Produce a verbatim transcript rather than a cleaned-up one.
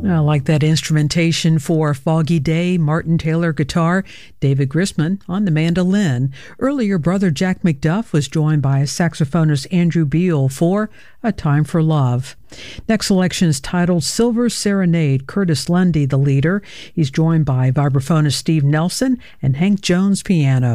I like that instrumentation for Foggy Day. Martin Taylor guitar, David Grisman on the mandolin. Earlier, brother Jack McDuff was joined by saxophonist Andrew Beal for A Time for Love. Next selection is titled Silver Serenade. Curtis Lundy, the leader. He's joined by vibraphonist Steve Nelson and Hank Jones piano.